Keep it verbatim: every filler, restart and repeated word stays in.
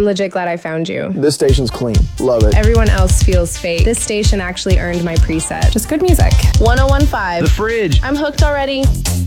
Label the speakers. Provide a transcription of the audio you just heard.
Speaker 1: I'm legit glad I found you.
Speaker 2: This station's clean. Love it.
Speaker 1: Everyone else feels fake. This station actually earned my preset. Just good music.
Speaker 3: one oh one point five.
Speaker 4: The Fridge.
Speaker 3: I'm hooked already.